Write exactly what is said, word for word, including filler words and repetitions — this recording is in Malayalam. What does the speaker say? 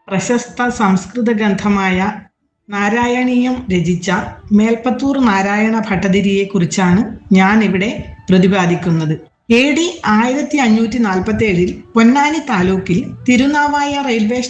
പ്രശസ്ത സംസ്കൃത ഗ്രന്ഥമായ നാരായണീയം രചിച്ച മേൽപ്പത്തൂർ നാരായണ ഭട്ടതിരിയെ കുറിച്ചാണ് ഞാൻ ഇവിടെ പ്രതിപാദിക്കുന്നത്. എ ഡി ആയിരത്തി അഞ്ഞൂറ്റി നാൽപ്പത്തി ഏഴിൽ പൊന്നാനി താലൂക്കിൽ തിരുനാവായ റെയിൽവേ